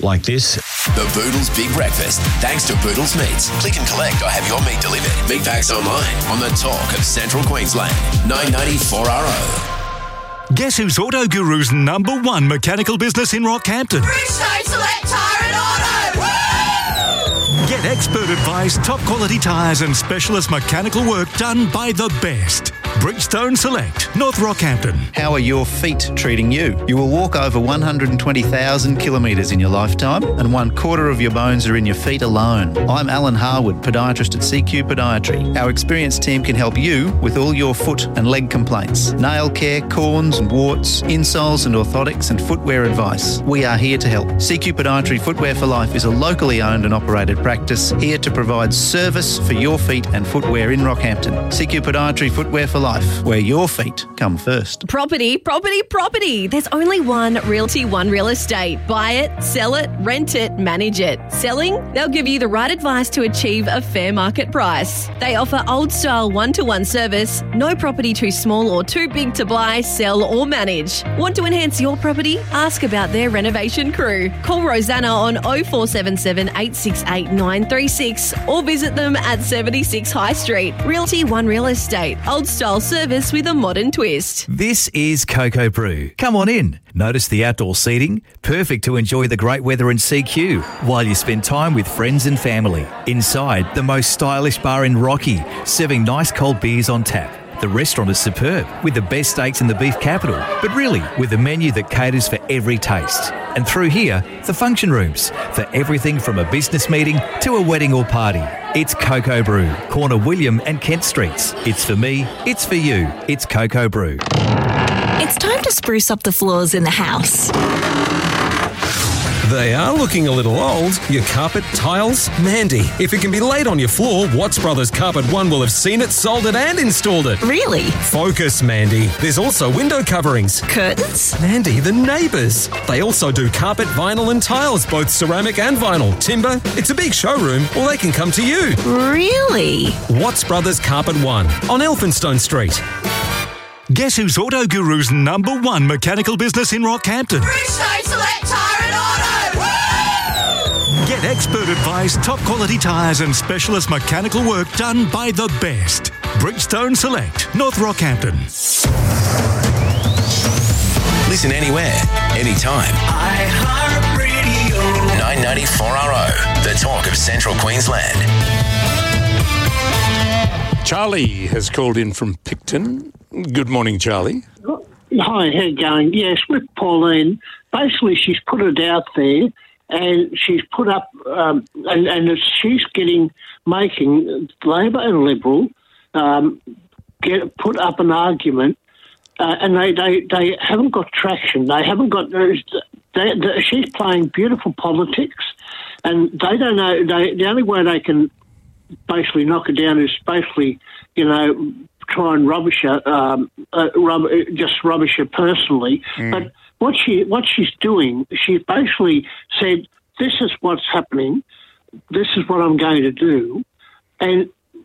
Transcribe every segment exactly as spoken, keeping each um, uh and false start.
like this. The Boodles Big Breakfast, thanks to Boodles Meats. Click and collect or have your meat delivered. Meat packs online on the talk of Central Queensland. nine ninety-four R O. Guess who's Auto Guru's number one mechanical business in Rockhampton? Bridgestone Select Tyre and Auto! Woo! Get expert advice, top quality tyres and specialist mechanical work done by the best. Bridgestone Select, North Rockhampton. How are your feet treating you? You will walk over one hundred twenty thousand kilometres in your lifetime, and one quarter of your bones are in your feet alone. I'm Alan Harwood, podiatrist at C Q Podiatry. Our experienced team can help you with all your foot and leg complaints. Nail care, corns and warts, insoles and orthotics and footwear advice. We are here to help. C Q Podiatry Footwear for Life is a locally owned and operated practice here to provide service for your feet and footwear in Rockhampton. C Q Podiatry Footwear for Life, where your feet come first. Property, property, property. There's only one Realty One Real Estate. Buy it, sell it, rent it, manage it. Selling? They'll give you the right advice to achieve a fair market price. They offer old-style one-to-one service, no property too small or too big to buy, sell or manage. Want to enhance your property? Ask about their renovation crew. Call Rosanna on oh four seven seven, eight six eight, nine three six or visit them at seventy-six High Street. Realty One Real Estate. Old-style service with a modern twist. This is Cocoa Brew. Come on in. Notice the outdoor seating, perfect to enjoy the great weather in C Q while you spend time with friends and family. Inside, the most stylish bar in Rocky, serving nice cold beers on tap. The restaurant is superb, with the best steaks in the beef capital, but really with a menu that caters for every taste. And through here, the function rooms, for everything from a business meeting to a wedding or party. It's Cocoa Brew, corner William and Kent Streets. It's for me, it's for you, it's Cocoa Brew. It's time to spruce up the floors in the house. They are looking a little old. Your carpet, tiles? Mandy, if it can be laid on your floor, Watts Brothers Carpet One will have seen it, sold it and installed it. Really? Focus, Mandy. There's also window coverings. Curtains? Mandy, the neighbours. They also do carpet, vinyl and tiles, both ceramic and vinyl. Timber? It's a big showroom, or they can come to you. Really? Watts Brothers Carpet One on Elphinstone Street. Guess who's Auto Guru's number one mechanical business in Rockhampton? Bridgestone Select Tyre and Auto! Woo! Get expert advice, top quality tyres and specialist mechanical work done by the best. Bridgestone Select, North Rockhampton. Listen anywhere, anytime. iHeartRadio. nine ninety-four R O, the talk of Central Queensland. Charlie has called in from Picton. Good morning, Charlie. Hi, how you going? Yes, with Pauline, basically she's put it out there and she's put up, um, and, and she's getting, making Labor and Liberal um, get put up an argument uh, and they, they, they haven't got traction. They haven't got, they, they, she's playing beautiful politics and they don't know, they, the only way they can basically knock it down is basically, you know, try and rubbish her, um, uh, rub, just rubbish her personally. Mm. But what she what she's doing, she basically said, "This is what's happening. This is what I'm going to do," and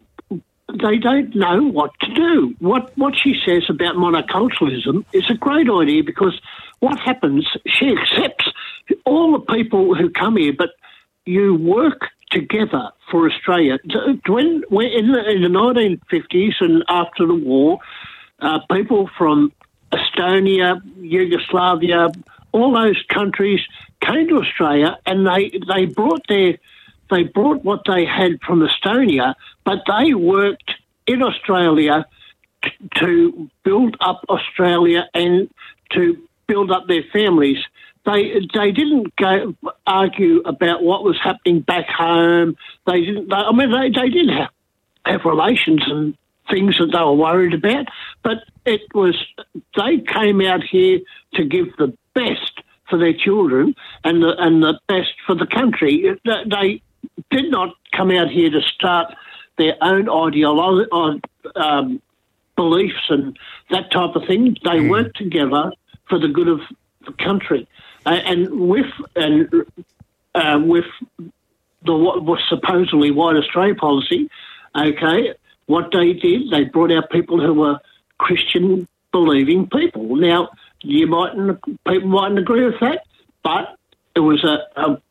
they don't know what to do. What what she says about monoculturalism is a great idea because what happens? She accepts all the people who come here, but you work together for Australia. When, when in, the, in the nineteen fifties and after the war, uh, people from Estonia, Yugoslavia, all those countries came to Australia, and they, they brought their they brought what they had from Estonia, but they worked in Australia t- to build up Australia and to build up their families. They they didn't go argue about what was happening back home. They didn't. They, I mean, they they did have have relations and things that they were worried about, but it was they came out here to give the best for their children and the and the best for the country. They did not come out here to start their own ideology, um, beliefs and that type of thing. They mm. worked together for the good of the country. Uh, and with and uh, with the what was supposedly White Australia policy, okay, what they did, they brought out people who were Christian believing people. Now, you mightn't people mightn't agree with that, but it was a, a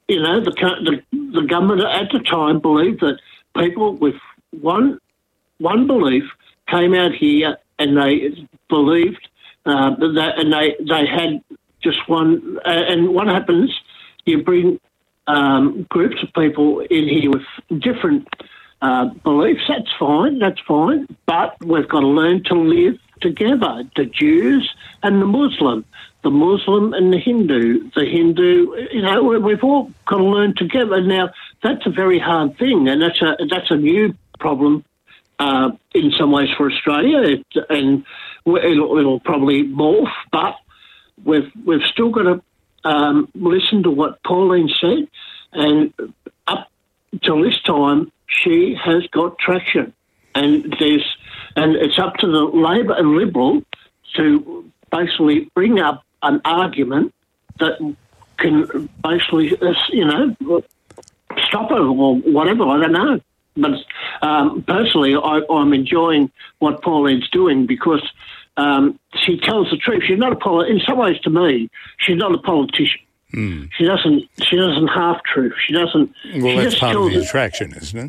you know, the, the the government at the time believed that people with one one belief came out here and they believed uh, that, and they they had just one. Uh, and what happens? You bring um, groups of people in here with different uh, beliefs. That's fine. That's fine. But we've got to learn to live together. The Jews and the Muslim, the Muslim and the Hindu, the Hindu. You know, we've all got to learn together. Now, that's a very hard thing, and that's a that's a new problem uh, in some ways for Australia, it, and it'll, it'll probably morph. But we've we've still got to um, listen to what Pauline said, and up till this time, she has got traction, and there's and it's up to the Labor and Liberal to basically bring up an argument that can basically, you know, stop it or whatever. I don't know. But um, personally, I, I'm enjoying what Pauline's doing because um, she tells the truth. She's not a poli- in some ways, to me, she's not a politician. Mm. She doesn't. She doesn't half truth. She doesn't. Well, she that's just part of the tells attraction, isn't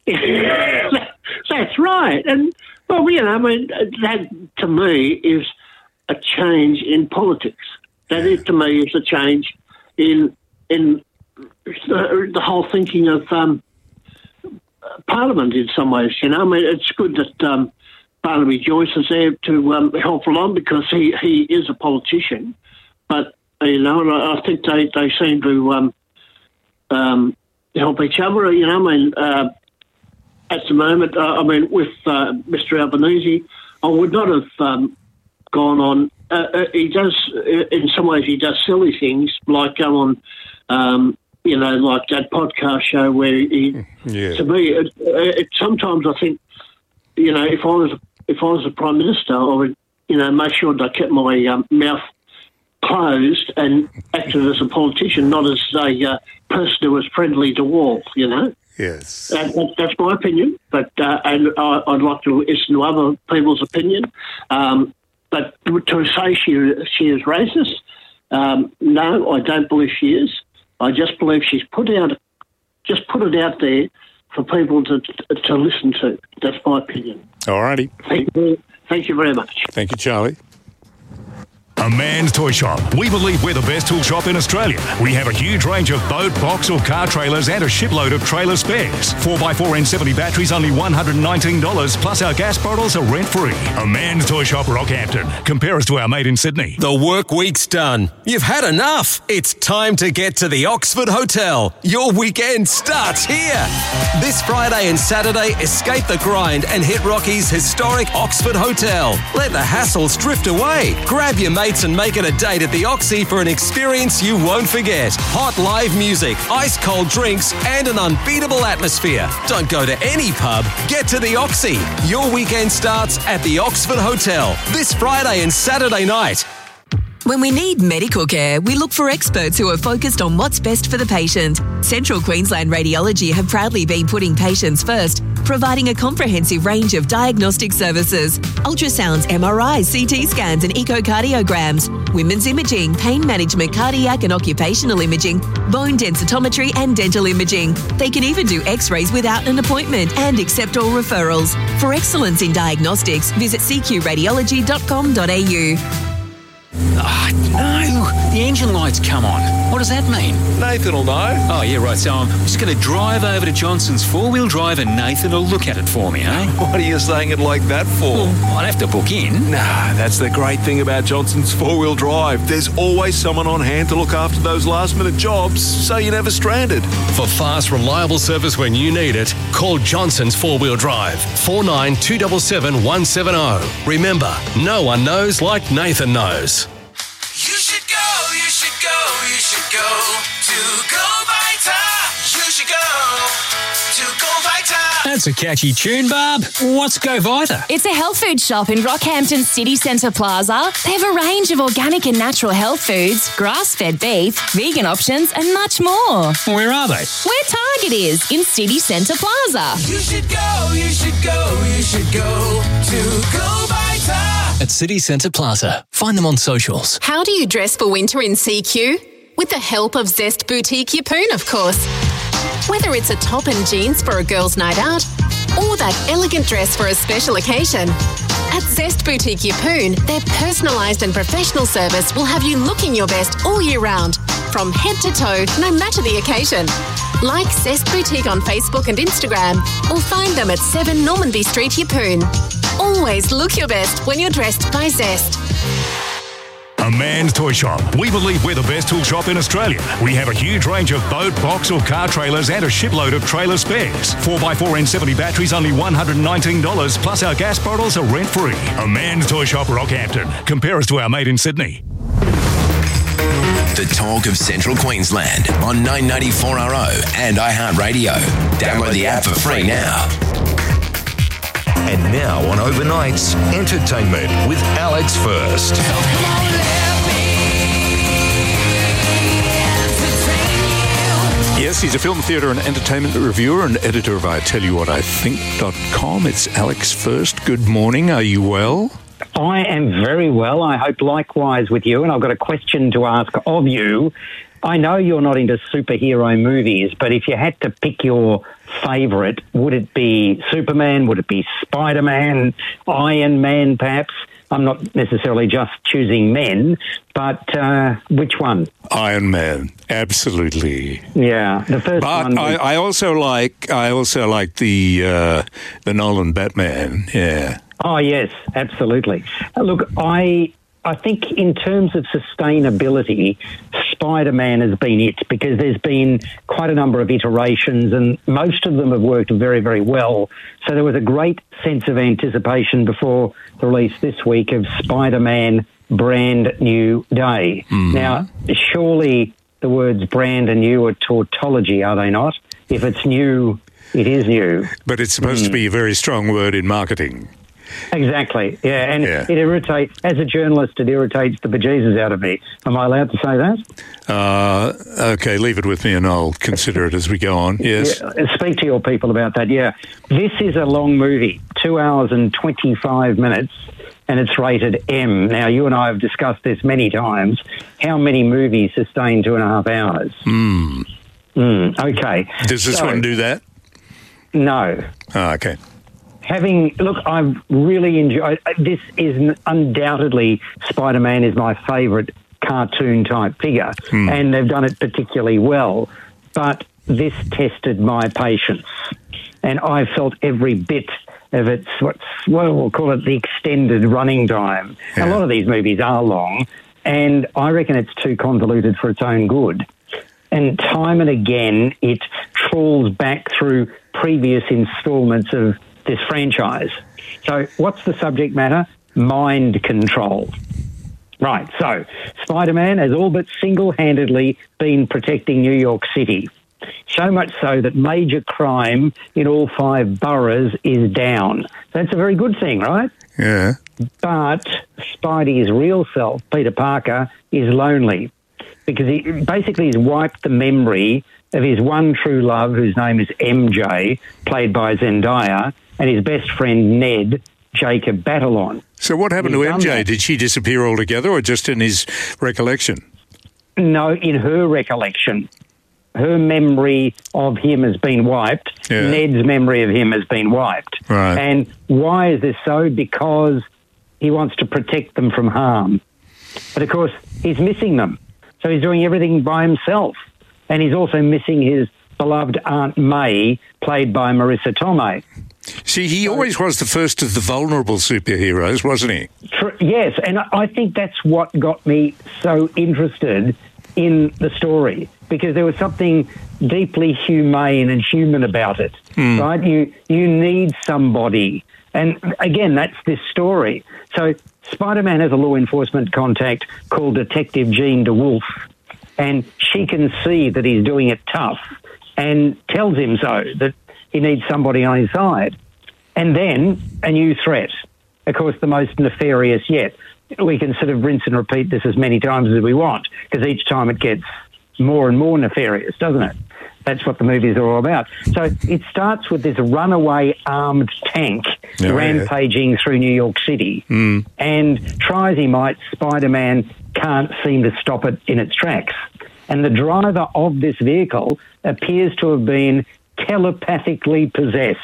it? That's right. And well, you know, I mean, that to me is a change in politics. That is, to me, is a change in in the, the whole thinking of um, Parliament in some ways. You know, I mean, it's good that um, Barnaby Joyce is there to um, help along because he, he is a politician. But you know, I think they, they seem to um, um, help each other. You know, I mean, uh, at the moment, uh, I mean, with uh, Mister Albanese, I would not have um, gone on. Uh, uh, he does, in some ways, he does silly things like go on, um, you know, like that podcast show where he. Yeah. To me, it, it, sometimes I think, you know, if I was if I was a prime minister, I would, you know, make sure that I kept my um, mouth closed and acted as a politician, not as a uh, person who was friendly to all. You know. Yes. That, that, that's my opinion, but uh, and I, I'd like to listen to other people's opinion. Um, but to say she she is racist, um, no, I don't believe she is. I just believe she's put out, just put it out there for people to to listen to. That's my opinion. All righty. Thank you, thank you very much. Thank you, Charlie. A Man's Toy Shop. We believe we're the best tool shop in Australia. We have a huge range of boat, box or car trailers and a shipload of trailer spares. four by four N seventy batteries only one hundred nineteen dollars, plus our gas bottles are rent-free. A Man's Toy Shop, Rockhampton. Compare us to our mate in Sydney. The work week's done. You've had enough. It's time to get to the Oxford Hotel. Your weekend starts here. This Friday and Saturday, escape the grind and hit Rocky's historic Oxford Hotel. Let the hassles drift away. Grab your mates and make it a date at the Oxy for an experience you won't forget. Hot live music, ice cold drinks, and an unbeatable atmosphere. Don't go to any pub. Get to the Oxy. Your weekend starts at the Oxford Hotel this Friday and Saturday night. When we need medical care, we look for experts who are focused on what's best for the patient. Central Queensland Radiology have proudly been putting patients first, providing a comprehensive range of diagnostic services: ultrasounds, M R Is, C T scans and echocardiograms, women's imaging, pain management, cardiac and occupational imaging, bone densitometry and dental imaging. They can even do x-rays without an appointment and accept all referrals. For excellence in diagnostics, visit c q radiology dot com dot a u. Ah, no. The engine light's come on. What does that mean? Nathan will know. Oh, yeah, right. So I'm just going to drive over to Johnson's four-wheel drive and Nathan will look at it for me, eh? What are you saying it like that for? Well, I'd have to book in. Nah, that's the great thing about Johnson's four-wheel drive. There's always someone on hand to look after those last-minute jobs, so you're never stranded. For fast, reliable service when you need it, call Johnson's four-wheel drive, four nine two seven seven one seven zero. Remember, no one knows like Nathan knows. You should go, you should go, you should go to Go Vita. You should go to Go Vita. That's a catchy tune, Barb. What's Go Vita? It's a health food shop in Rockhampton City Centre Plaza. They have a range of organic and natural health foods, grass-fed beef, vegan options and much more. Where are they? Where Target is, in City Centre Plaza. You should go, you should go, you should go to Go Vita. At City Centre Plaza. Find them on socials. How do you dress for winter in C Q? With the help of Zest Boutique Yeppoon, of course. Whether it's a top and jeans for a girl's night out or that elegant dress for a special occasion, at Zest Boutique Yeppoon, their personalised and professional service will have you looking your best all year round, from head to toe, no matter the occasion. Like Zest Boutique on Facebook and Instagram, or find them at seven Normanby Street, Yeppoon. Always look your best when you're dressed by Zest. A Man's Toy Shop. We believe we're the best tool shop in Australia. We have a huge range of boat, box or car trailers and a shipload of trailer spares. four by four N seventy batteries only one hundred nineteen dollars, plus our gas bottles are rent-free. A Man's Toy Shop, Rockhampton. Compare us to our mate in Sydney. The talk of Central Queensland on nine ninety-four R O and iHeartRadio. Download the app for free now. And now on Overnights, entertainment with Alex First. Yes, he's a film, theatre and entertainment reviewer and editor of I Tell You What I Think dot com. It's Alex First. Good morning. Are you well? I am very well. I hope likewise with you. And I've got a question to ask of you. I know you're not into superhero movies, but if you had to pick your favourite, would it be Superman? Would it be Spider-Man? Iron Man, perhaps? I'm not necessarily just choosing men, but uh, which one? Iron Man, absolutely. Yeah, the first but one. I, Was... I also like I also like the uh, the Nolan Batman. Yeah. Oh yes, absolutely. Uh, look, I. I think in terms of sustainability, Spider-Man has been it because there's been quite a number of iterations and most of them have worked very, very well. So there was a great sense of anticipation before the release this week of Spider-Man Brand New Day. Mm-hmm. Now, surely the words brand and new are tautology, are they not? If it's new, it is new. But it's supposed mm. to be a very strong word in marketing. Exactly, yeah, and yeah. it irritates, as a journalist, it irritates the bejesus out of me. Am I allowed to say that? Uh, okay, leave it with me and I'll consider it as we go on, yes. Yeah, speak to your people about that, yeah. This is a long movie, two hours and twenty-five minutes, and it's rated M. Now, you and I have discussed this many times. How many movies sustain two and a half hours? Hmm. Mm, okay. Does this so, one do that? No. Oh, okay. Having, look, I've really enjoyed, this is undoubtedly, Spider-Man is my favourite cartoon type figure, mm. and they've done it particularly well, but this tested my patience, and I felt every bit of its, what's, well, we'll call it the extended running time. Yeah. A lot of these movies are long, and I reckon it's too convoluted for its own good. And time and again, it trawls back through previous instalments of this franchise. So what's the subject matter? Mind control. Right, so Spider-Man has all but single-handedly been protecting New York City. So much so that major crime in all five boroughs is down. That's a very good thing, right? Yeah. But Spidey's real self, Peter Parker, is lonely because he basically has wiped the memory of his one true love, whose name is M J, played by Zendaya, and his best friend, Ned, Jacob Batalon. So what happened He's to M J? that. Did she disappear altogether or just in his recollection? No, in her recollection. Her memory of him has been wiped. Yeah. Ned's memory of him has been wiped. Right. And why is this so? Because he wants to protect them from harm. But, of course, he's missing them. So he's doing everything by himself. And he's also missing his beloved Aunt May, played by Marissa Tomei. See, he always was the first of the vulnerable superheroes, wasn't he? Tr- yes, and I think that's what got me so interested in the story, because there was something deeply humane and human about it, mm. right? You you need somebody. And again, that's this story. So Spider-Man has a law enforcement contact called Detective Jean DeWolf, and she can see that he's doing it tough and tells him so, that he needs somebody on his side. And then a new threat, of course, the most nefarious yet. We can sort of rinse and repeat this as many times as we want, because each time it gets more and more nefarious, doesn't it? That's what the movies are all about. So it starts with this runaway armed tank oh, rampaging yeah. through New York City. Mm. And try as he might, Spider-Man can't seem to stop it in its tracks. And the driver of this vehicle appears to have been telepathically possessed.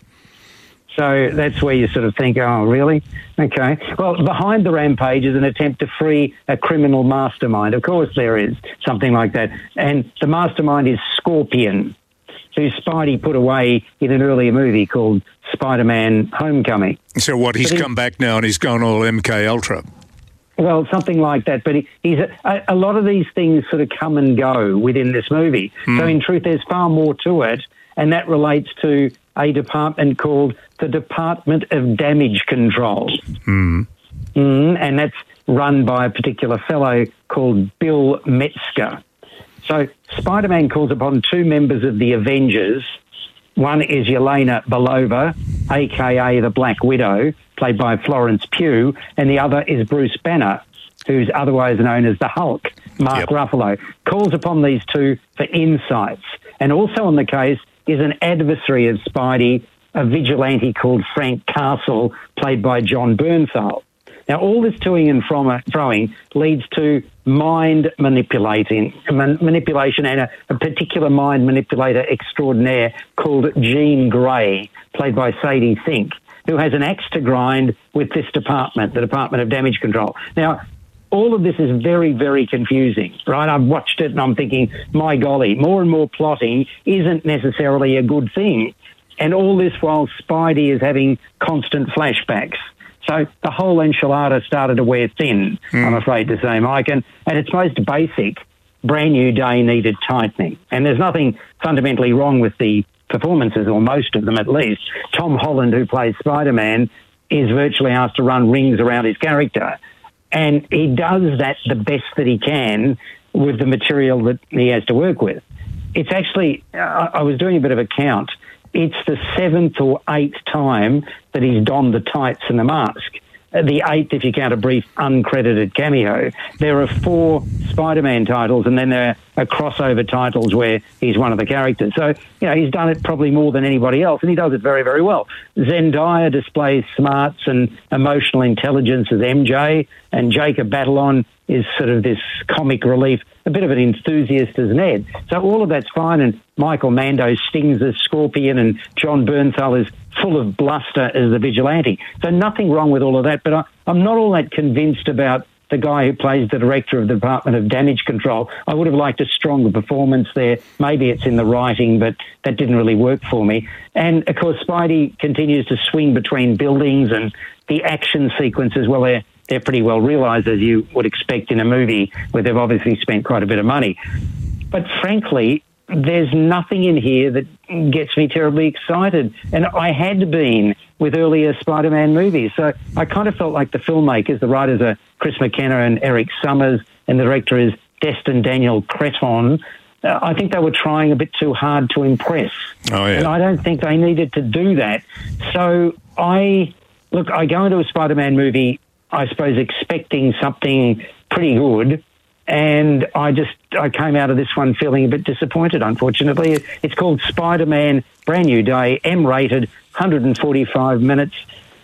So that's where you sort of think, oh, really? Okay. Well, behind the rampage is an attempt to free a criminal mastermind. Of course there is something like that. And the mastermind is Scorpion, who Spidey put away in an earlier movie called Spider-Man Homecoming. So what, he's he, come back now and he's gone all M K Ultra? Well, something like that. But he, he's a, a lot of these things sort of come and go within this movie. Hmm. So in truth, there's far more to it, and that relates to a department called the Department of Damage Control. Hmm. Mm, and that's run by a particular fellow called Bill Metzger. So Spider-Man calls upon two members of the Avengers. One is Yelena Belova, a k a the Black Widow, played by Florence Pugh, and the other is Bruce Banner, who's otherwise known as the Hulk, Mark Yep. Ruffalo. Calls upon these two for insights. And also on the case is an adversary of Spidey, a vigilante called Frank Castle, played by John Bernthal. Now, all this toing and from, froing leads to mind manipulating, man, manipulation and a, a particular mind manipulator extraordinaire called Jean Grey, played by Sadie Sink, who has an axe to grind with this department, the Department of Damage Control. Now, all of this is very, very confusing, right? I've watched it and I'm thinking, my golly, more and more plotting isn't necessarily a good thing. And all this while Spidey is having constant flashbacks. So the whole enchilada started to wear thin, mm. I'm afraid to say, Mike. And at its most basic, Brand New Day needed tightening. And there's nothing fundamentally wrong with the performances, or most of them at least. Tom Holland, who plays Spider-Man, is virtually asked to run rings around his character. And he does that the best that he can with the material that he has to work with. It's actually, uh, I was doing a bit of a count, it's the seventh or eighth time that he's donned the tights and the mask. The eighth, if you count a brief uncredited cameo. There are four Spider-Man titles, and then there are crossover titles where he's one of the characters. So, you know, he's done it probably more than anybody else, and he does it very, very well. Zendaya displays smarts and emotional intelligence as M J, and Jacob Batalon is sort of this comic relief, a bit of an enthusiast as Ned. So all of that's fine, and Michael Mando stings as Scorpion, and John Bernthal is full of bluster as the vigilante. So nothing wrong with all of that, but I, I'm not all that convinced about the guy who plays the director of the Department of Damage Control. I would have liked a stronger performance there. Maybe it's in the writing, but that didn't really work for me. And, of course, Spidey continues to swing between buildings, and the action sequences, well, they're, they're pretty well realised, as you would expect in a movie where they've obviously spent quite a bit of money. But, frankly, there's nothing in here that gets me terribly excited. And I had been with earlier Spider-Man movies. So I kind of felt like the filmmakers, the writers are Chris McKenna and Eric Summers, and the director is Destin Daniel Creton. Uh, I think they were trying a bit too hard to impress. Oh, yeah. And I don't think they needed to do that. So I, look, I go into a Spider-Man movie, I suppose, expecting something pretty good. And I just, I came out of this one feeling a bit disappointed, unfortunately. It's called Spider-Man Brand New Day, M-rated, one hundred forty-five minutes,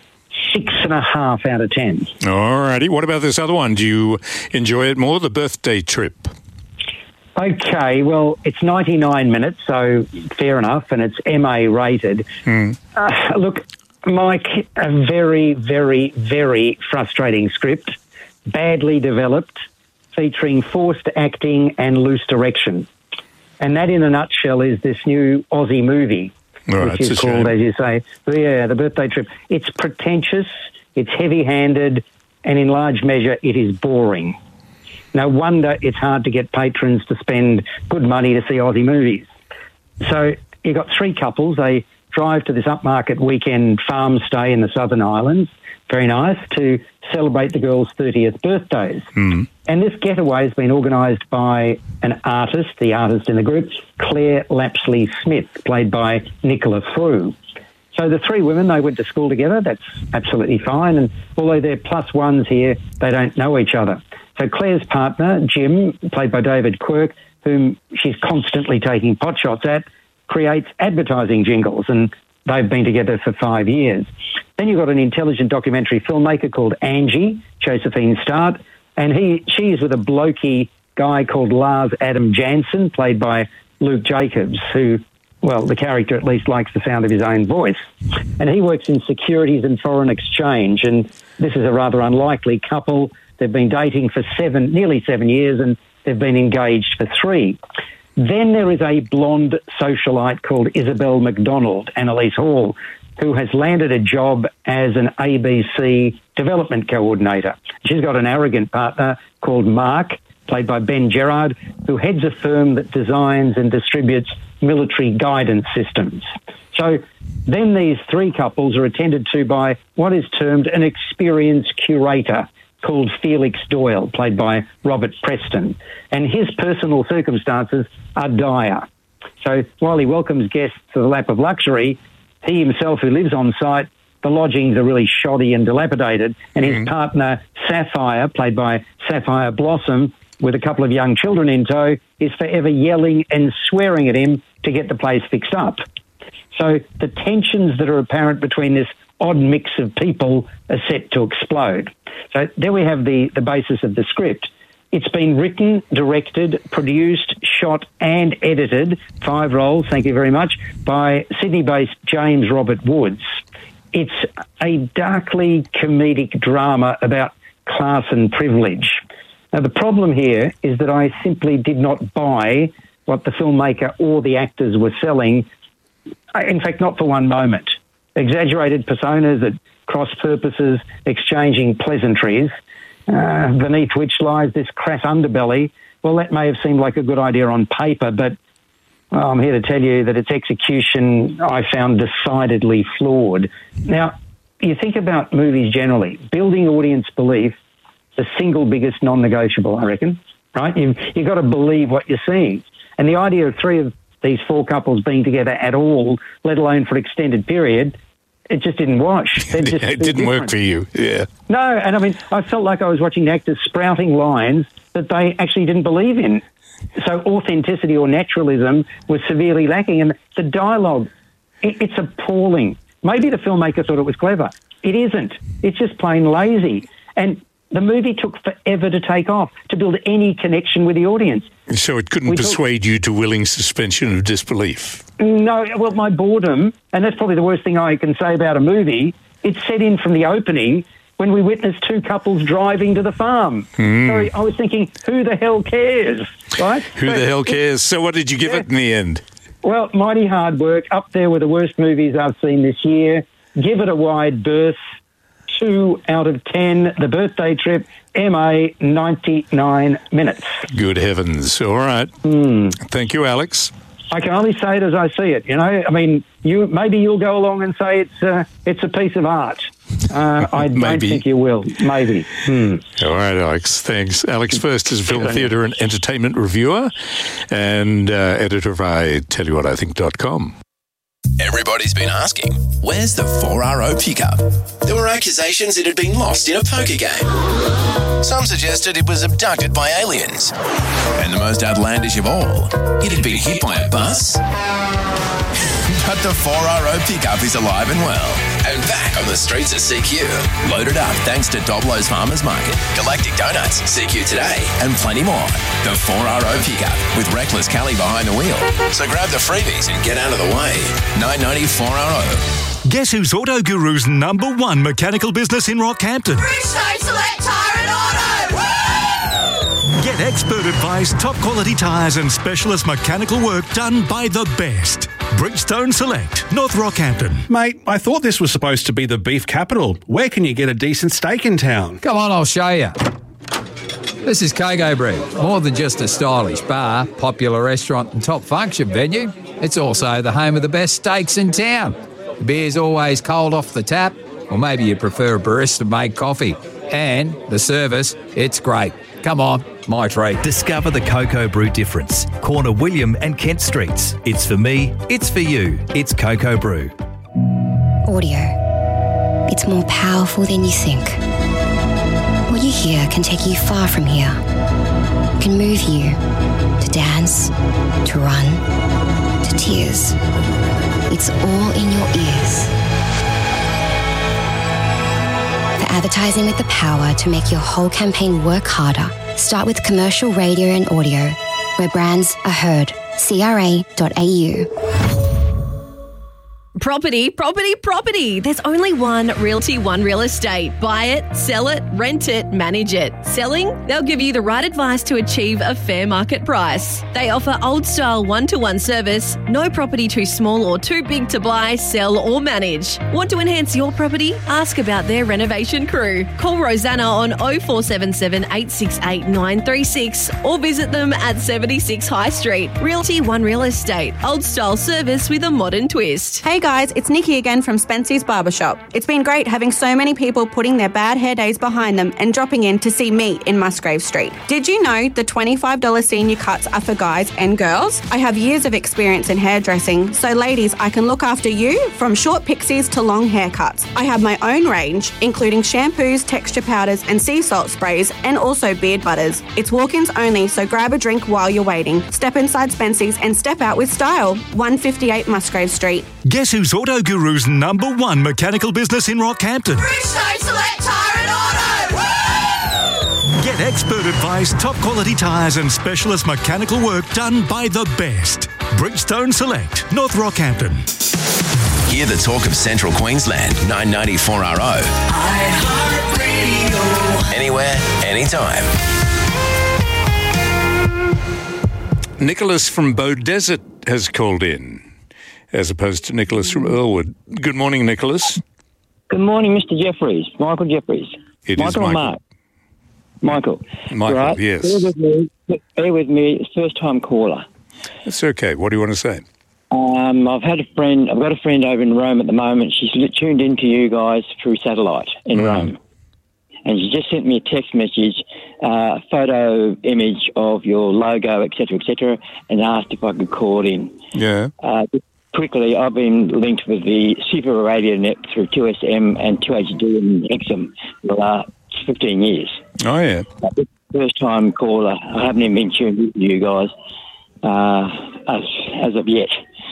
six and a half out of ten. All righty. What about this other one? Do you enjoy it more, The Birthday Trip? Okay, well, it's ninety-nine minutes, so fair enough, and it's M A rated. Hmm. Uh, look, Mike, a very, very, very frustrating script, badly developed, featuring forced acting and loose direction. And that, in a nutshell, is this new Aussie movie, Right, which is called, as you say, yeah, The Birthday Trip. It's pretentious, it's heavy-handed, and in large measure, it is boring. No wonder it's hard to get patrons to spend good money to see Aussie movies. So you've got three couples. They drive to this upmarket weekend farm stay in the Southern Islands, very nice, to celebrate the girls' thirtieth birthdays. Mm. And this getaway has been organised by an artist, the artist in the group, Claire Lapsley Smith, played by Nicola Frew. So the three women, they went to school together. That's absolutely fine. And although they're plus ones here, they don't know each other. So Claire's partner, Jim, played by David Quirk, whom she's constantly taking potshots at, creates advertising jingles, and they've been together for five years. Then you've got an intelligent documentary filmmaker called Angie, Josephine Start, and he she is with a blokey guy called Lars Adam Jansen, played by Luke Jacobs, who, well, the character at least likes the sound of his own voice. And he works in securities and foreign exchange, and this is a rather unlikely couple. They've been dating for seven, nearly seven years, and they've been engaged for three. Then there is a blonde socialite called Isabel McDonald, Annalise Hall, who has landed a job as an A B C development coordinator. She's got an arrogant partner called Mark, played by Ben Gerard, who heads a firm that designs and distributes military guidance systems. So then these three couples are attended to by what is termed an experienced curator called Felix Doyle, played by Robert Preston. And his personal circumstances are dire. So while he welcomes guests to the lap of luxury, he himself, who lives on site, the lodgings are really shoddy and dilapidated, and his mm. partner, Sapphire, played by Sapphire Blossom, with a couple of young children in tow, is forever yelling and swearing at him to get the place fixed up. So the tensions that are apparent between this odd mix of people are set to explode. So there we have the, the basis of the script. It's been written, directed, produced, shot and edited, five roles, thank you very much, by Sydney-based James Robert Woods. It's a darkly comedic drama about class and privilege. Now, the problem here is that I simply did not buy what the filmmaker or the actors were selling, in fact, not for one moment. Exaggerated personas at cross purposes, exchanging pleasantries, uh, beneath which lies this crass underbelly. Well, that may have seemed like a good idea on paper, but well, I'm here to tell you that its execution I found decidedly flawed. Now, you think about movies generally. Building audience belief, the single biggest non-negotiable, I reckon, right? You've, you've got to believe what you're seeing. And the idea of three of these four couples being together at all, let alone for an extended period, it just didn't wash. Just, it didn't different. work for you, yeah. No, and I mean, I felt like I was watching actors sprouting lines that they actually didn't believe in. So authenticity or naturalism was severely lacking. And the dialogue, it, it's appalling. Maybe the filmmaker thought it was clever. It isn't. It's just plain lazy. And the movie took forever to take off, to build any connection with the audience. So it couldn't we persuade took, you to willing suspension of disbelief? No, well, my boredom, and that's probably the worst thing I can say about a movie, it set in from the opening when we witnessed two couples driving to the farm. Mm. So I was thinking, who the hell cares, right? Who but the hell cares? So what did you give yeah. it in the end? Well, mighty hard work, up there with the worst movies I've seen this year. Give it a wide berth. Two out of ten. The birthday trip, M A, ninety-nine minutes. Good heavens. All right. Mm. Thank you, Alex. I can only say it as I see it, you know. I mean, you maybe you'll go along and say it's uh, it's a piece of art. Uh, I don't think you will. Maybe. Hmm. All right, Alex. Thanks. Alex First is a film, theatre and entertainment reviewer and uh, editor of I Tell You What I Think dot com. Everybody's been asking, where's the four R O pickup? There were accusations it had been lost in a poker game. Some suggested it was abducted by aliens. And the most outlandish of all, it had been hit by a bus. But the four R O pickup is alive and well, and back on the streets of C Q. Loaded up thanks to Doblo's Farmers Market, Galactic Donuts, C Q Today, and plenty more. The four R O pickup with Reckless Kelly behind the wheel. So grab the freebies and get out of the way. nine ninety four R O. Guess who's Auto Guru's number one mechanical business in Rockhampton? Bridgestone Select Tyre and Auto! Woo! Get expert advice, top quality tyres and specialist mechanical work done by the best. Bridgestone Select, North Rockhampton. Mate, I thought this was supposed to be the beef capital. Where can you get a decent steak in town? Come on, I'll show you. This is Coco Brew. More than just a stylish bar, popular restaurant and top function venue, it's also the home of the best steaks in town. The beer's always cold off the tap, or maybe you prefer a barista-made coffee. And the service, it's great. Come on, my treat. Discover the Coco Brew difference. Corner William and Kent Streets. It's for me, it's for you. It's Coco Brew. Audio. It's more powerful than you think. What you hear can take you far from here. It can move you to dance, to run, to tears. It's all in your ears. For advertising with the power to make your whole campaign work harder, Start with commercial radio and audio, where brands are heard. C R A dot A U. Property, property, property. There's only one Realty One Real Estate. Buy it, sell it, rent it, manage it. Selling? They'll give you the right advice to achieve a fair market price. They offer old-style one-to-one service, no property too small or too big to buy, sell or manage. Want to enhance your property? Ask about their renovation crew. Call Rosanna on oh four seven seven, eight six eight, nine three six or visit them at seventy-six High Street. Realty One Real Estate. Old-style service with a modern twist. Hey guys, it's Nikki again from Spency's Barbershop. It's been great having so many people putting their bad hair days behind them and dropping in to see me in Musgrave Street. Did you know the twenty-five dollars senior cuts are for guys and girls? I have years of experience in hairdressing, so ladies, I can look after you from short pixies to long haircuts. I have my own range, including shampoos, texture powders and sea salt sprays, and also beard butters. It's walk-ins only, so grab a drink while you're waiting. Step inside Spency's and step out with style. one fifty-eight Musgrave Street. Guess who's Auto Guru's number one mechanical business in Rockhampton? Bridgestone Select Tyre and Auto. Woo! Get expert advice, top quality tyres and specialist mechanical work done by the best. Bridgestone Select, North Rockhampton. Hear the talk of Central Queensland, nine ninety four R O. iHeartRadio. Anywhere, anytime. Nicholas from Beaudesert has called in, as opposed to Nicholas from Earlwood. Good morning, Nicholas. Good morning, Mister Jeffries. Michael Jeffries. It Michael is or Michael. Mark? Michael. Michael, right. yes. Bear with me. Bear with me. First-time caller. That's okay. What do you want to say? Um, I've had a friend. I've got a friend over in Rome at the moment. She's li- tuned into you guys through satellite in Mm. Rome, and she just sent me a text message, uh, a photo image of your logo, et cetera, et cetera, and asked if I could call in. Yeah. Uh, just quickly, I've been linked with the Super Radio Net through two S M and two H D in Hexham for the last fifteen years. Oh, yeah. First time caller. I haven't even been tuned into you guys uh, as, as of yet.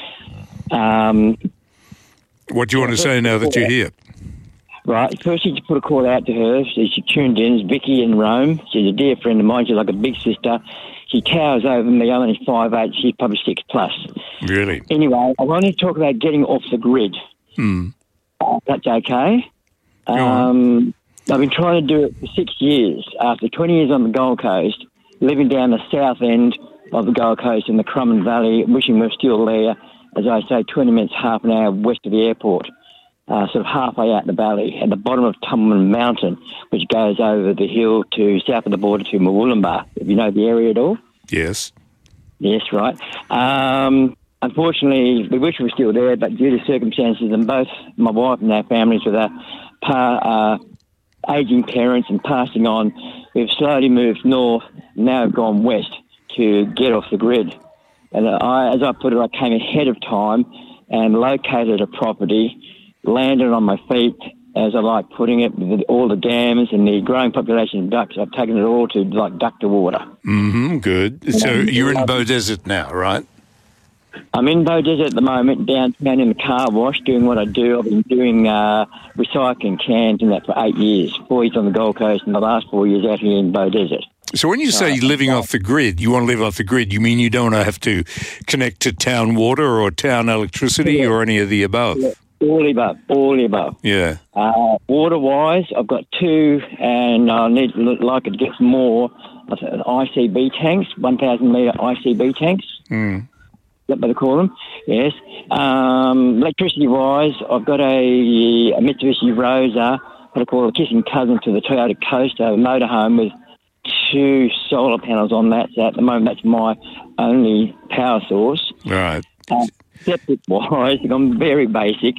Um, what do you want to say now that you're here? Right. Firstly, to put a call out to her. She, she tuned in. It's Vicky in Rome. She's a dear friend of mine. She's like a big sister. She towers over me. I'm only five eight. She's probably six plus. Really? Anyway, I wanted to talk about getting off the grid. Hmm. Uh, that's okay. Go on. Um, I've been trying to do it for six years. After twenty years on the Gold Coast, living down the south end of the Gold Coast in the Crumman Valley, wishing we were still there, as I say, twenty minutes, half an hour west of the airport, uh, sort of halfway out the valley, at the bottom of Tumman Mountain, which goes over the hill to south of the border to Murwillumbah, if you know the area at all. Yes. Yes, right. Um, unfortunately, we wish we were still there, but due to circumstances, and both my wife and our families with our pa- uh, ageing parents and passing on, we've slowly moved north, now have gone west to get off the grid. And I, as I put it, I came ahead of time and located a property, landed on my feet, as I like putting it, with all the dams and the growing population of ducks. I've taken it all to, like, duck to water. Mm-hmm. Good. So you're in Beaudesert now, right? I'm in Beaudesert at the moment, downtown in the car wash, doing what I do. I've been doing uh, recycling cans and that for eight years, four years on the Gold Coast and the last four years out here in Beaudesert. So when you say living off the grid, you want to live off the grid, you mean you don't have to connect to town water or town electricity Yeah. or any of the above? Yeah. All the above, all the above. Yeah. Uh, water-wise, I've got two, and I need like to get some more I C B tanks, one thousand litre I C B tanks. Mm. Is that what they call them? Yes. Um, electricity-wise, I've got a, a Mitsubishi Rosa, what I call a kissing cousin to the Toyota Coaster motorhome with two solar panels on that. So at the moment, that's my only power source. Right. Uh, septic-wise, I'm very basic.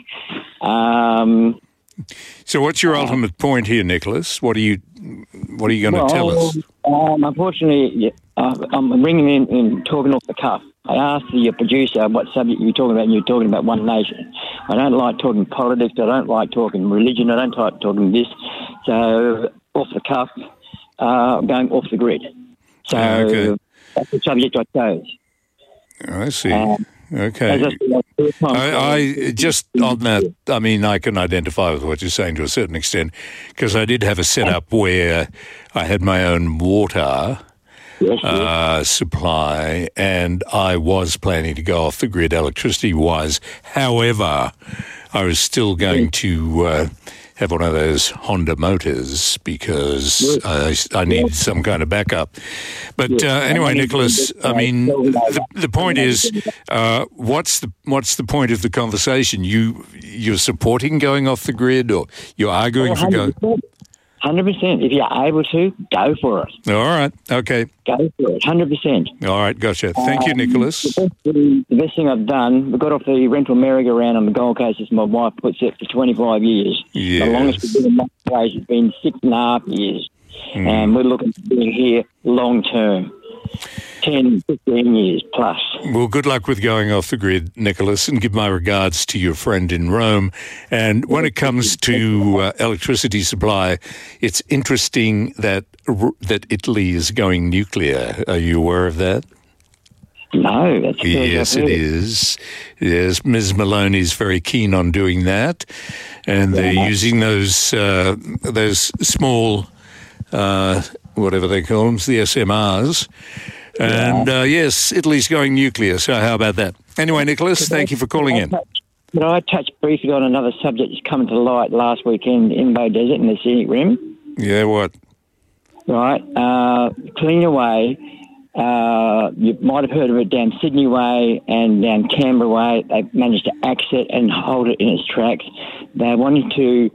Um, So what's your ultimate point here, Nicholas? What are you What are you going to well, tell us? Um, unfortunately, yeah, uh, I'm ringing in and talking off the cuff. I asked your producer what subject you were talking about, and you were talking about One Nation. I don't like talking politics. I don't like talking religion. I don't like talking this. So off the cuff, uh, I'm going off the grid. So Okay. that's the subject I chose. I see. Um, Okay. As I said, I, I just on that, I mean, I can identify with what you're saying to a certain extent, because I did have a setup where I had my own water Yes, uh, supply, and I was planning to go off the grid electricity-wise. However, I was still going to uh, have one of those Honda motors because I, I needed some kind of backup. But uh, anyway, Nicholas, I mean, the, the point is, uh, what's the what's the point of the conversation? You you're supporting going off the grid, or you're arguing for going? one hundred percent. If you're able to, go for it. All right. Okay. Go for it. one hundred percent. All right. Gotcha. Thank you, Um, Nicholas. The best, thing, the best thing I've done, we got off the rental merry-go-round on the Gold Coast as my wife puts it for twenty-five years. Yes. The longest we've been in that place has been six and a half years. Mm. And we're looking to being here long-term. ten, fifteen years plus. Well, good luck with going off the grid, Nicholas, and give my regards to your friend in Rome. And when it comes to uh, electricity supply, it's interesting that that Italy is going nuclear. Are you aware of that? No, that's the first Yes, I've it heard. is. Yes, Miz Maloney is very keen on doing that, and they're Yeah. using those uh, those small, uh, whatever they call them, the S M Rs. And uh, yes, Italy's going nuclear. So how about that? Anyway, Nicholas, thank you for calling in. Could I touch briefly on another subject that's come to light last weekend in Bow Desert in the Scenic Rim? Yeah, what? Right. Uh, Cleanaway, uh, you might have heard of it down Sydney Way and down Canberra Way. They managed to axe it and hold it in its tracks. They wanted to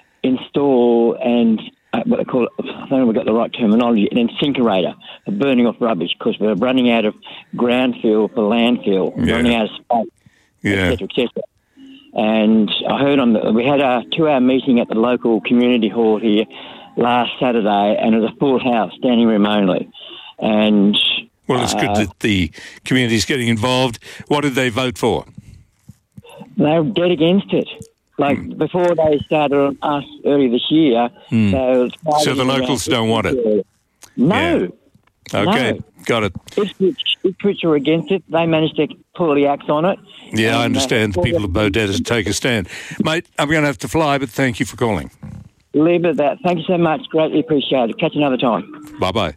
install and uh, what they call it, I don't know if we've got the right terminology, an incinerator for burning off rubbish because we're running out of ground fuel for landfill, Yeah. running out of space, Yeah. et cetera, et cetera. And I heard on the, we had a two-hour meeting at the local community hall here last Saturday, and it was a full house, standing room only. And Well, it's good uh, that the community's getting involved. What did they vote for? they were dead against it. Like Hmm. before they started on us earlier this year. Hmm. they were So the fighting locals around- don't want it? No. Okay, No. got it. Ipswich, Ipswich were against it. They managed to pull the axe on it. Yeah, I And, uh, understand the people of Beaudetta take a stand. Mate, I'm going to have to fly, but thank you for calling. Leave it at that. Thank you so much. Greatly appreciated. Catch you another time. Bye-bye.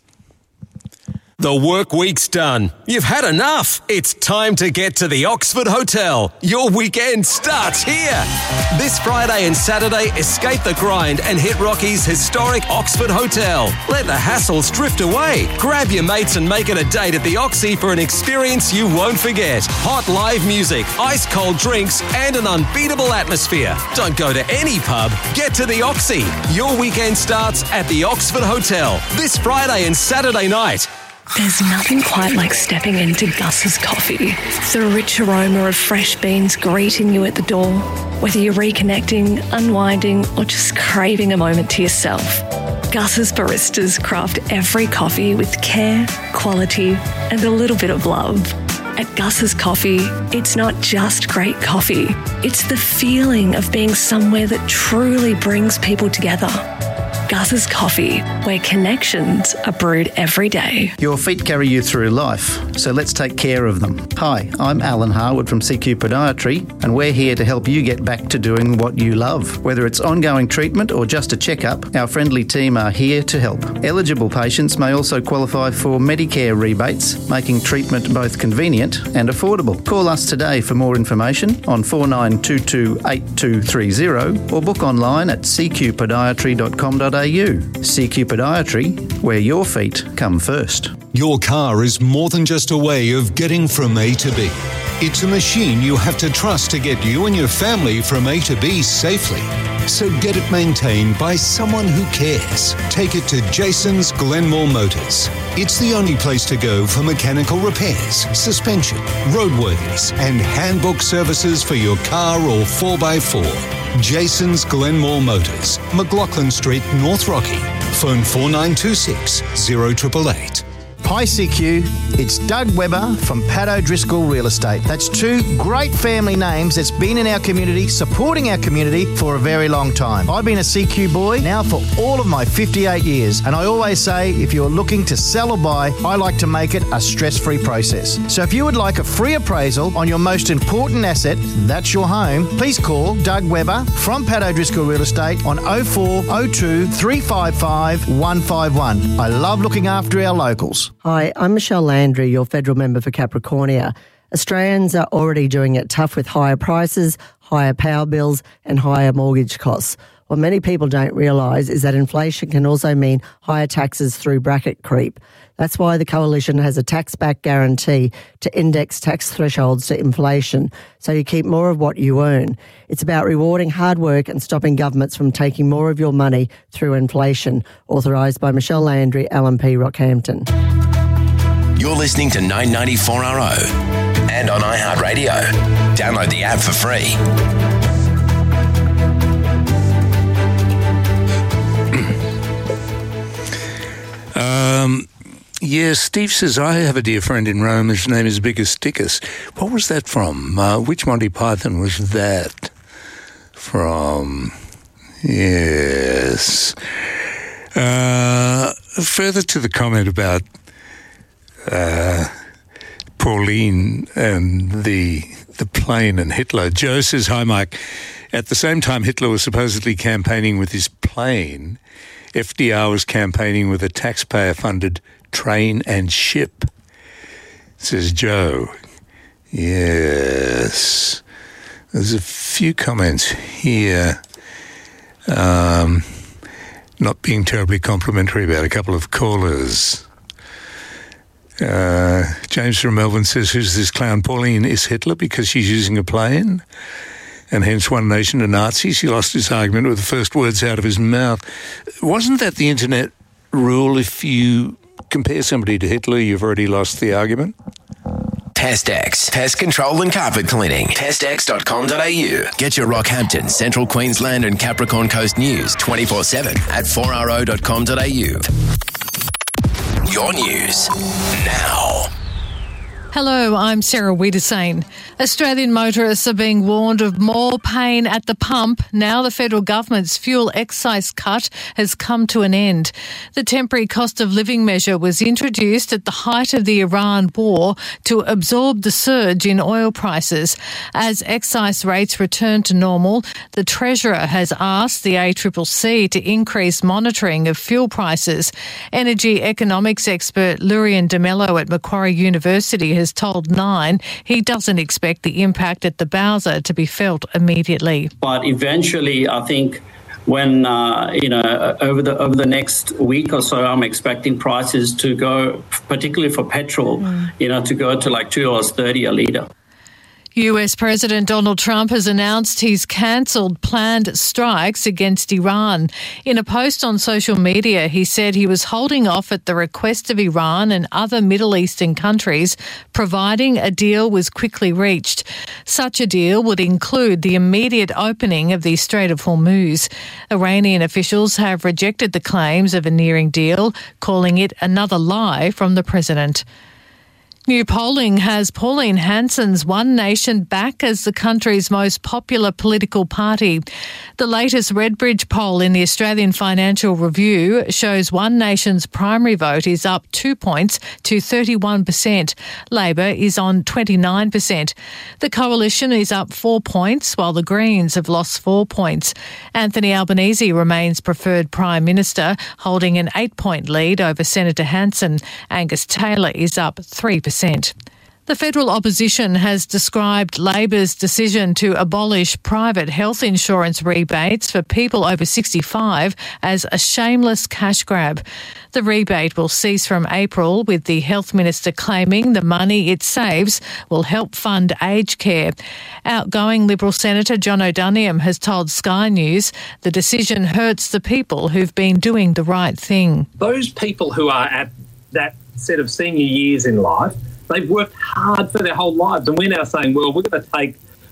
The work week's done. You've had enough. It's time to get to the Oxford Hotel. Your weekend starts here. This Friday and Saturday, escape the grind and hit Rocky's historic Oxford Hotel. Let the hassles drift away. Grab your mates and make it a date at the Oxy for an experience you won't forget. Hot live music, ice cold drinks, and an unbeatable atmosphere. Don't go to any pub. Get to the Oxy. Your weekend starts at the Oxford Hotel this Friday and Saturday night. There's nothing quite like stepping into Gus's Coffee. The rich aroma of fresh beans greeting you at the door. Whether you're reconnecting, unwinding, or just craving a moment to yourself, Gus's baristas craft every coffee with care, quality, and a little bit of love. At Gus's Coffee, it's not just great coffee. It's the feeling of being somewhere that truly brings people together. Gus's Coffee, where connections are brewed every day. Your feet carry you through life, so let's take care of them. Hi, I'm Alan Harwood from C Q Podiatry, and we're here to help you get back to doing what you love. Whether it's ongoing treatment or just a checkup, our friendly team are here to help. Eligible patients may also qualify for Medicare rebates, making treatment both convenient and affordable. Call us today for more information on four nine two two, eight two three zero or book online at c q podiatry dot com dot a u. C Q Podiatry, where your feet come first. Your car is more than just a way of getting from A to B. It's a machine you have to trust to get you and your family from A to B safely. So get it maintained by someone who cares. Take it to Jason's Glenmore Motors. It's the only place to go for mechanical repairs, suspension, roadworthiness, and handbook services for your car or four by four. Jason's Glenmore Motors, McLaughlin Street, North Rocky. Phone four nine two six, zero eight eight eight. Hi C Q, it's Doug Webber from Pat O'Driscoll Real Estate. That's two great family names that's been in our community, supporting our community for a very long time. I've been a C Q boy now for all of my fifty-eight years, and I always say if you're looking to sell or buy, I like to make it a stress-free process. So if you would like a free appraisal on your most important asset, that's your home, please call Doug Webber from Pat O'Driscoll Real Estate on oh four oh two, three five five, one five one. I love looking after our locals. Hi, I'm Michelle Landry, your federal member for Capricornia. Australians are already doing it tough with higher prices, higher power bills and higher mortgage costs. What many people don't realise is that inflation can also mean higher taxes through bracket creep. That's why the Coalition has a tax-back guarantee to index tax thresholds to inflation, so you keep more of what you earn. It's about rewarding hard work and stopping governments from taking more of your money through inflation. Authorised by Michelle Landry, L M P Rockhampton. You're listening to nine ninety-four R O and on iHeartRadio. Download the app for free. Um, yeah, Steve says, I have a dear friend in Rome. His name is Bickus Dickus. What was that from? Uh, which Monty Python was that from? Yes. Uh, further to the comment about uh, Pauline and the the plane and Hitler, Joe says, hi, Mike. At the same time Hitler was supposedly campaigning with his plane, F D R was campaigning with a taxpayer-funded train and ship, says Joe. Yes. There's a few comments here, um, not being terribly complimentary about a couple of callers. Uh, James from Melbourne says, who's this clown? Pauline is Hitler because she's using a plane? And hence one nation to Nazis. He lost his argument with the first words out of his mouth. Wasn't that the internet rule? If you compare somebody to Hitler, you've already lost the argument? Pestex, pest control and carpet cleaning. Pestex dot com dot a u. Get your Rockhampton, Central Queensland and Capricorn Coast news twenty-four seven at four r o dot com dot a u. Your news now. Hello, I'm Sarah Wiedersane. Australian motorists are being warned of more pain at the pump now the federal government's fuel excise cut has come to an end. The temporary cost of living measure was introduced at the height of the Iran war to absorb the surge in oil prices. As excise rates return to normal, the Treasurer has asked the A C C C to increase monitoring of fuel prices. Energy economics expert Lurian DeMello at Macquarie University has told Nine he doesn't expect the impact at the Bowser to be felt immediately. But eventually, I think when, uh, you know, over the over the next week or so, I'm expecting prices to go, particularly for petrol, mm. you know, to go to like two dollars thirty a litre. U S President Donald Trump has announced he's cancelled planned strikes against Iran. In a post on social media, he said he was holding off at the request of Iran and other Middle Eastern countries, providing a deal was quickly reached. Such a deal would include the immediate opening of the Strait of Hormuz. Iranian officials have rejected the claims of a nearing deal, calling it another lie from the president. New polling has Pauline Hanson's One Nation back as the country's most popular political party. The latest Redbridge poll in the Australian Financial Review shows One Nation's primary vote is up two points to thirty-one percent. Labor is on twenty-nine percent. The Coalition is up four points, while the Greens have lost four points. Anthony Albanese remains preferred Prime Minister, holding an eight-point lead over Senator Hanson. Angus Taylor is up three percent. The federal opposition has described Labor's decision to abolish private health insurance rebates for people over sixty-five as a shameless cash grab. The rebate will cease from April, with the health minister claiming the money it saves will help fund aged care. Outgoing Liberal Senator John O'Doniam has told Sky News the decision hurts the people who've been doing the right thing. Those people who are at that set of senior years in life, they've worked hard for their whole lives, and we're now saying, well, we're going to take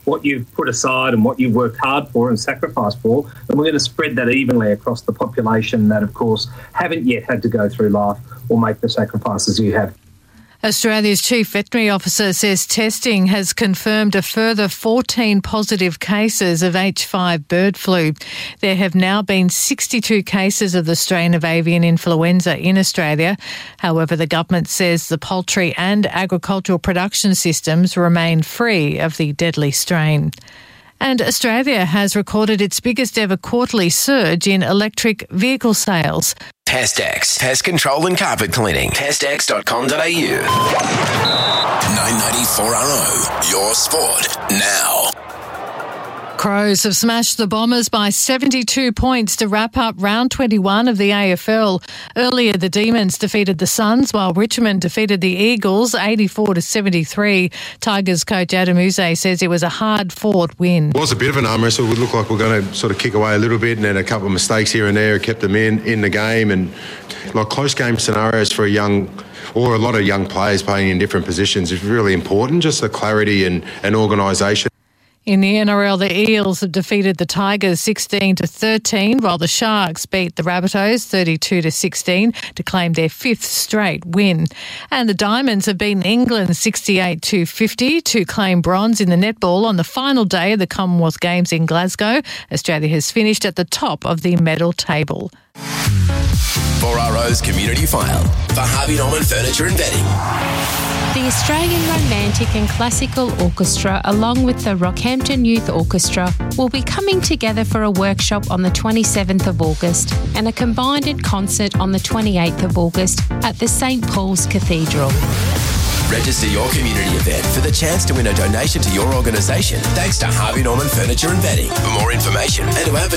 what you've put aside and what you've worked hard for and sacrificed for, and we're going to spread that evenly across the population that, of course, haven't yet had to go through life or make the sacrifices you have. Australia's Chief Veterinary Officer says testing has confirmed a further fourteen positive cases of H five bird flu. There have now been sixty-two cases of the strain of avian influenza in Australia. However, the government says the poultry and agricultural production systems remain free of the deadly strain. And Australia has recorded its biggest ever quarterly surge in electric vehicle sales. Pestex, pest control and carpet cleaning. pestex dot com dot a u. nine ninety-four R O, your sport now. Crows have smashed the Bombers by seventy-two points to wrap up round twenty-one of the A F L. Earlier, the Demons defeated the Suns, while Richmond defeated the Eagles eighty-four to seventy-three. Tigers coach Adam Uze says it was a hard-fought win. It was a bit of an arm wrestle. It would look like we're going to sort of kick away a little bit, and then a couple of mistakes here and there kept them in, in the game. And like close game scenarios for a young or a lot of young players playing in different positions is really important, just the clarity and, and organisation. In the N R L, the Eels have defeated the Tigers sixteen to thirteen, while the Sharks beat the Rabbitohs thirty-two to sixteen to claim their fifth straight win. And the Diamonds have beaten England sixty-eight to fifty to claim bronze in the netball on the final day of the Commonwealth Games in Glasgow. Australia has finished at the top of the medal table. four R O's Community File for Harvey Norman Furniture and Bedding. The Australian Romantic and Classical Orchestra, along with the Rockhampton Youth Orchestra, will be coming together for a workshop on the twenty-seventh of August and a combined concert on the twenty-eighth of August at the Saint Paul's Cathedral. Register your community event for the chance to win a donation to your organisation thanks to Harvey Norman Furniture and Bedding. For more information and to advertise